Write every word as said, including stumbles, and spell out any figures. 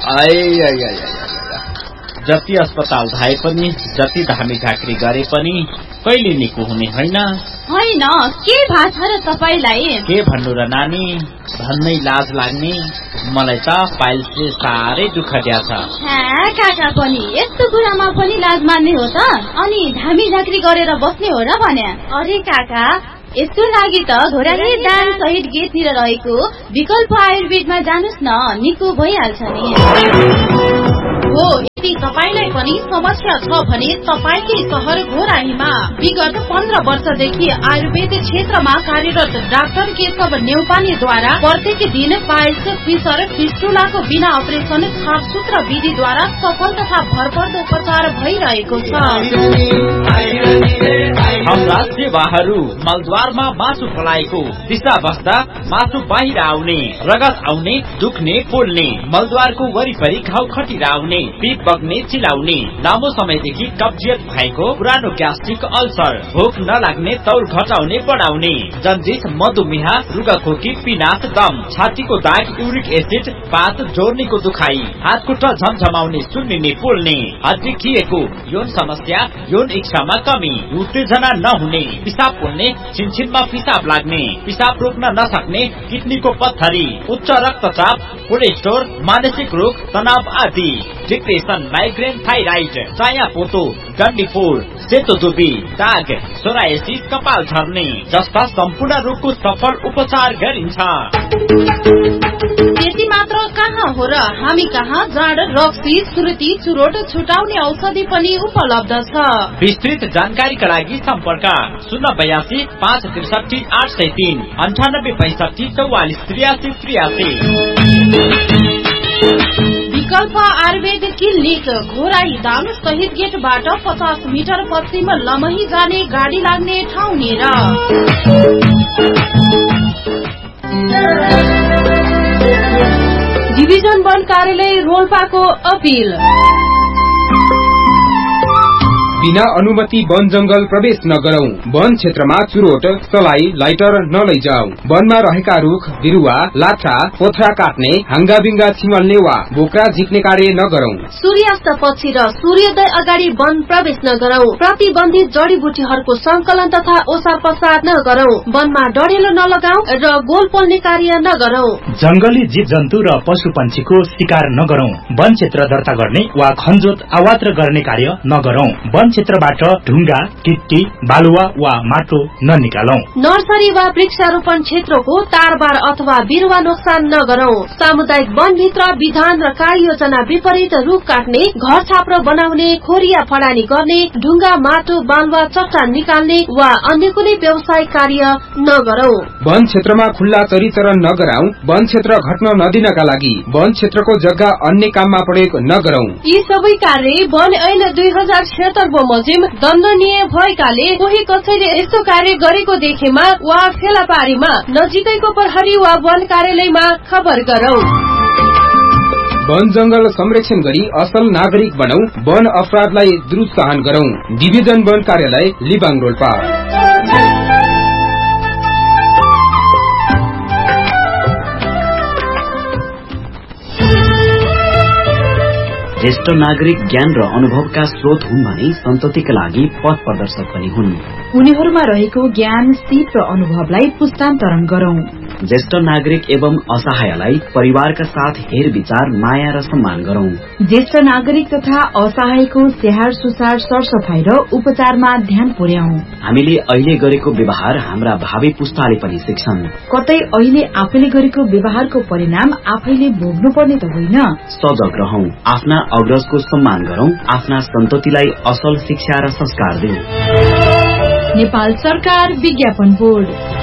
जति अस्पताल धाए पनि, जति धामी झाँक्री गरे पनि कहिले निको हुने होइन। होइन, के भाछ र तपाईलाई? के भन्नु र नानी, भन्नै लाज लाग्ने। मलाई त पाइल्सले साह्रै दुःख दिएछ। काका पनि यस्तो कुरामा पनि लाज मान्ने हो त? अनि धामी झाँक्री गरेर बस्ने हो र भने? अरे काका, यसको लागि त घोराही दान सहित गेटतिर रहेको विकल्प आयुर्वेदमा जानुस् न, निको भइहाल्छ नि। हो, यदि तपाईलाई पनि समस्या छ भने तपाईकै शहर घोराहीमा विगत पन्ध्र वर्षदेखि आयुर्वेद क्षेत्रमा कार्यरत डाक्टर केशव नेउपानेद्वारा प्रत्येक दिन पाइल्स, फिसर, फिस्टुलाको बिना अपरेसन छापसूत्र विधिद्वारा सफल तथा भरपर्दो उपचार भइरहेको छ। हाम्रा सेवाहरू मलद्वारमा मासु फलाएको, दिशा बस्दा मासु बाहिर आउने, रगत आउने, दुख्ने, पोल्ने, मलद्वारको वरिपरि घाउ खटिरा आउने, पिप बग्ने, चिलाउने, लामो समयदेखि कब्जियत भएको, पुरानो ग्यास्ट्रिक अल्सर, भोक नलाग्ने, तौल घटाउने बढाउने, जन्डिस, मधुमेह, रुगाखोकी, पिनास, दम, छातीको दाग, युरिक एसिड, पात, जोर्नीको दुखाइ, हात खुट्टा झमझमाउने, सुन्निने, पोल्ने, हड्डी खिएको, यौन समस्या, यौन इच्छामा कमी, उत्तेजना नहुने, पिसाब पोल्ने, छिनछिनमा पिसाब लाग्ने, पिसाब रोक्न नसक्ने, किडनीको पत्थरी, उच्च रक्तचाप, कोलेस्ट्रोल, मानसिक रोग, तनाव आदि, डिप्रेसन, माइग्रेन, थाइराइड, चाया पोतो, डन्डीफोर, सेतो दुबी, दाग, सोरायसिस, कपाल झर्ने जस्ता सम्पूर्ण रोगको सफल उपचार गरिन्छ। त्यति मात्र कहाँ हो र, हामी कहाँ जाँड, रक्सी, सुर्ती, चुरोट छुटाउने औषधि पनि उपलब्ध छ। विस्तृत जानकारीका लागि सम्पर्क शून्य बयासी पाँच त्रिसठी आठ सय तीन अन्ठानब्बे पैंसठी चौवालिस त्रियासी त्रियासी। विकल्प आयुर्वेद क्लिनिक घोराही दाङ शहीद गेटबाट पचास मिटर पश्चिम लमही जाने गाडी लाग्ने ठाउँ नेर। डिभिजन वन कार्यालय रोल्पाको अपील। बिना अनुमति वन जंगल प्रवेश नगरौं। वन क्षेत्रमा चुरोट, सलाई, लाइटर नलैजाऊ। वनमा रहेका रुख, बिरुवा, लाठा, पोथरा काट्ने, हाङ्गाबिङ्गा छिमल्ने वा बोक्रा झिक्ने कार्य नगरौं। सूर्यास्त पछि र सूर्योदय अगाडि वन प्रवेश नगरौं। प्रतिबन्धित जडीबुटीहरूको संकलन तथा ओसार पसार नगरौं। वनमा डढेलो नलगाऊ र गोल पोल्ने कार्य नगरौं। जंगली जीव जन्तु र पशु पंक्षीको शिकार नगरौं। वन क्षेत्र दर्ता गर्ने वा खनजोत अवात्र गर्ने कार्य नगरौं। वन क्षेत्रबाट ढुङ्गा, गिट्टी, बालुवा वा माटो ननिकालौं। नर्सरी वा वृक्षारोपण क्षेत्रको तारबार अथवा बिरुवा नोक्सान नगरौं। सामुदायिक वनभित्र विधान र कार्ययोजना विपरीत रुख काट्ने, घर छाप्रो बनाउने, खोरिया फडानी गर्ने, ढुङ्गा, माटो, बालुवा, चट्टान निकाल्ने वा अन्य कुनै व्यवसायिक कार्य नगरौं। वन क्षेत्रमा खुल्ला चरीचरण नगराऊ। वन क्षेत्र घट्न नदिनका लागि वन क्षेत्रको जग्गा अन्य काममा प्रयोग नगरौं। यी सबै कार्य वन ऐन दुई हजार छिहत्तर बमोजिम दण्डनीय भएकाले कोही कसैले यस्तो कार्य गरेको देखेमा वा फेला पारीमा नजिकैको प्रहरी वा वन कार्यालयमा खबर गरौं। वन जंगल संरक्षण गरी असल नागरिक बनौ। वन अपराधलाई दुरुत्साहन गरौं। डिभिजन वन कार्यालय लिबाङ रोल्पा। ज्येष्ठ नागरिक ज्ञान र अनुभवका स्रोत हुन् भने सन्ततिका लागि पथ प्रदर्शक पनि हुन्। उनीहरूमा रहेको ज्ञान, सिप र अनुभवलाई पुस्तान्तरण गरौं। ज्येष्ठ नागरिक एवं असहायलाई परिवारका साथ हेर विचार, माया र सम्मान गरौं। ज्येष्ठ नागरिक तथा असहायको स्याहार सुसार, सरसफाई र उपचारमा ध्यान पुर्याउँ। हामीले अहिले गरेको व्यवहार हाम्रा भावी पुस्ताले पनि सिक्छन्। कतै अहिले आफैले गरेको व्यवहारको परिणाम आफैले भोग्नु पर्ने त होइन। सजग रहौं, आफ्ना अग्रजको सम्मान गरौं, आफ्ना सन्ततिलाई असल शिक्षा र संस्कार दिउँ। नेपाल सरकार विज्ञापन बोर्ड।